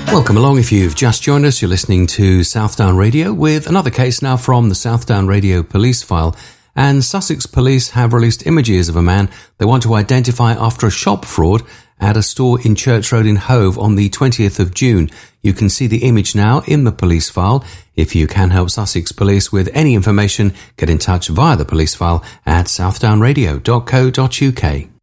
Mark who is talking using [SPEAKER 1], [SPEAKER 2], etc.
[SPEAKER 1] Welcome along. If you've just joined us, you're listening to Southdown Radio with another case now from the Southdown Radio police file. And Sussex police have released images of a man they want to identify after a shop fraud at a store in Church Road in Hove on the 20th of June. You can see the image now in the police file. If you can help Sussex police with any information, get in touch via the police file at southdownradio.co.uk.